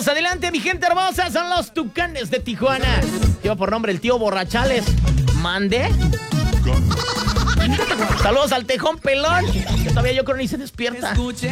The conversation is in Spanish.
Vámonos adelante, mi gente hermosa. Son los Tucanes de Tijuana. Lleva por nombre el tío Borrachales. ¿Mande? Saludos al Tejón Pelón, que todavía yo creo ni se despierta.